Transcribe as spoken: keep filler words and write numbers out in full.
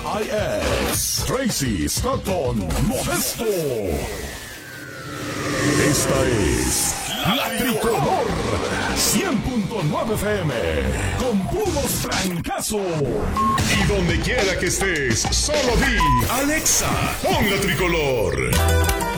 I S Tracy Scotton Modesto. Esta es La Tricolor cien punto nueve F M con puros francazos. Y donde quiera que estés, solo di Alexa, pon La Tricolor.